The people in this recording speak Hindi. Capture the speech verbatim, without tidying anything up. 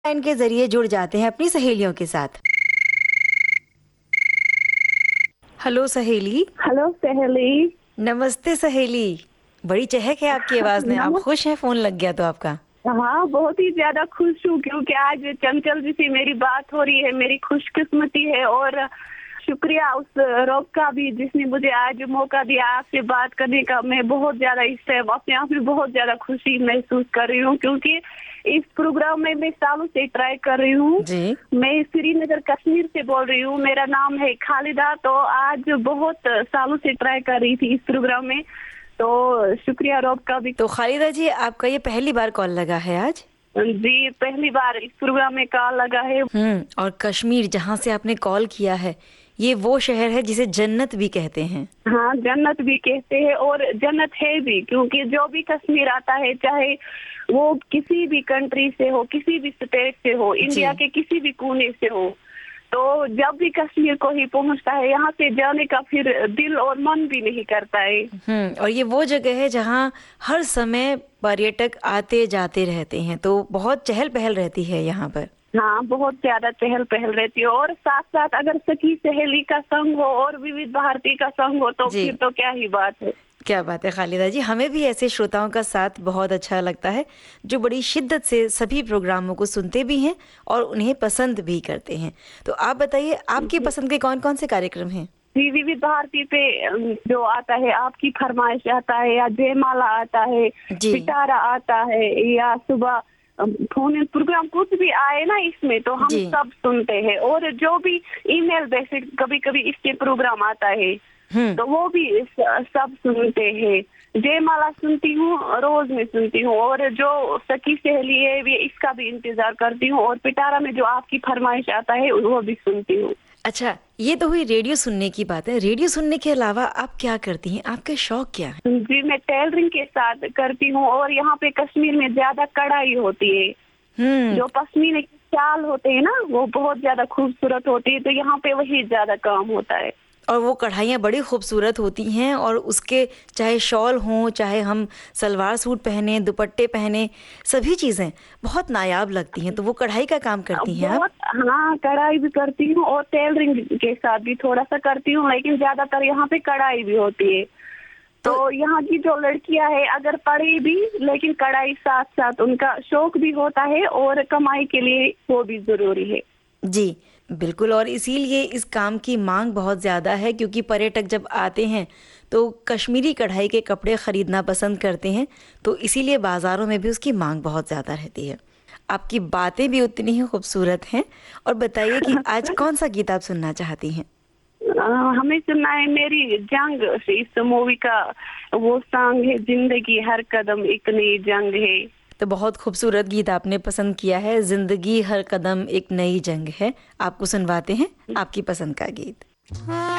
लाइन के जरिए जुड़ जाते हैं अपनी सहेलियों के साथ। हेलो सहेली। हेलो सहेली। नमस्ते सहेली। बड़ी चहक है आपकी आवाज में। आप नमस्ते। खुश हैं? फोन लग गया तो आपका। हाँ, बहुत ही ज्यादा खुश हूँ क्योंकि आज चंचल जी से मेरी बात हो रही है। मेरी खुशकिस्मती है और शुक्रिया उस रब का भी जिसने मुझे आज मौका दिया आपसे बात करने का। मैं बहुत ज्यादा इस टाइम अपने आप में बहुत ज्यादा खुशी महसूस कर रही हूँ क्योंकि इस प्रोग्राम में मैं सालों से ट्राई कर रही हूँ। जी। मैं श्रीनगर कश्मीर से बोल रही हूँ। मेरा नाम है खालिदा। तो आज बहुत सालों से ट्राई कर रही थी इस प्रोग्राम में, तो शुक्रिया रब का भी। तो खालिदा जी, आपका ये पहली बार कॉल लगा है आज? जी, पहली बार इस प्रोग्राम में कॉल लगा है। हम्म और कश्मीर जहाँ से आपने कॉल किया है, ये वो शहर है जिसे जन्नत भी कहते हैं। हाँ, जन्नत भी कहते हैं और जन्नत है भी क्योंकि जो भी कश्मीर आता है, चाहे वो किसी भी कंट्री से हो, किसी भी स्टेट से हो, इंडिया के किसी भी कोने से हो, तो जब भी कश्मीर को ही पहुंचता है, यहाँ से जाने का फिर दिल और मन भी नहीं करता है। हम्म और ये वो जगह है जहाँ हर समय पर्यटक आते जाते रहते हैं, तो बहुत चहल पहल रहती है यहाँ पर। हाँ, बहुत ज्यादा चहल पहल रहती है और साथ साथ अगर सखी सहेली का संग हो और विविध भारती का संग हो तो फिर तो क्या ही बात है। क्या बात है खालिदा जी। हमें भी ऐसे श्रोताओं का साथ बहुत अच्छा लगता है जो बड़ी शिद्दत से सभी प्रोग्रामों को सुनते भी हैं और उन्हें पसंद भी करते हैं। तो आप बताइए, आपकी पसंद के कौन कौन से कार्यक्रम हैं? जी, विविध भारती पे जो आता है आपकी फरमाइश आता है, या जयमाला आता है, पिटारा आता है, या सुबह फोन प्रोग्राम कुछ भी आए ना इसमें, तो हम सब सुनते हैं। और जो भी ईमेल बेसिक कभी कभी इसके प्रोग्राम आता है तो वो भी सब सुनते हैं। जयमाला सुनती हूँ, रोज में सुनती हूँ, और जो सखी सहेली है भी इसका भी इंतजार करती हूँ, और पिटारा में जो आपकी फरमाइश आता है वो भी सुनती हूँ। अच्छा, ये तो हुई रेडियो सुनने की बात है। रेडियो सुनने के अलावा आप क्या करती हैं? आपके शौक क्या है? जी, मैं टेलरिंग के साथ करती हूँ और यहाँ पे कश्मीर में ज्यादा कढ़ाई होती है। जो पश्मीने के शाल होते हैं ना, वो बहुत ज्यादा खूबसूरत होती है, तो यहाँ पे वही ज्यादा काम होता है। और वो कढ़ाइयाँ बड़ी खूबसूरत होती हैं, और उसके चाहे शॉल हों, चाहे हम सलवार सूट पहने, दुपट्टे पहने, सभी चीज़ें बहुत नायाब लगती हैं। तो वो कढ़ाई का काम करती हैं आप? हाँ, कढ़ाई भी करती हूँ और टेलरिंग के साथ भी थोड़ा सा करती हूँ, लेकिन ज्यादातर यहाँ पे कढ़ाई भी होती है। तो, तो यहाँ की जो लड़कियां है अगर पढ़े भी, लेकिन कढ़ाई साथ साथ उनका शौक भी होता है और कमाई के लिए वो भी जरूरी है। जी बिल्कुल, और इसीलिए इस काम की मांग बहुत ज़्यादा है क्योंकि पर्यटक जब आते हैं तो कश्मीरी कढ़ाई के कपड़े ख़रीदना पसंद करते हैं, तो इसीलिए बाज़ारों में भी उसकी मांग बहुत ज़्यादा रहती है। आपकी बातें भी उतनी ही खूबसूरत हैं। और बताइए कि आज कौन सा गीत आप सुनना चाहती हैं? हमें सुनना है मेरी जंग से, इस मूवी का वो सॉन्ग है, जिंदगी हर कदम एक नई जंग है। तो बहुत खूबसूरत गीत आपने पसंद किया है। जिंदगी हर कदम एक नई जंग है। आपको सुनवाते हैं आपकी पसंद का गीत।